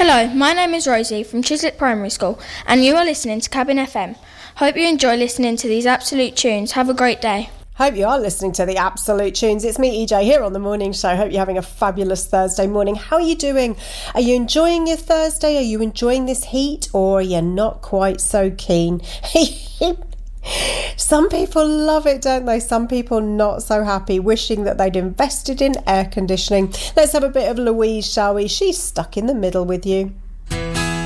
Hello, my name is Rosie from Chiswick Primary School and you are listening to Cabin FM. Hope you enjoy listening to these absolute tunes. Have a great day. Hope you are listening to the absolute tunes. It's me, EJ, here on the morning show. Hope you're having a fabulous Thursday morning. How are you doing? Are you enjoying your Thursday? Are you enjoying this heat, or are you not quite so keen? Some people love it, don't they? Some people not so happy, wishing that they'd invested in air conditioning. Let's have a bit of Louise, shall we? She's stuck in the middle with you.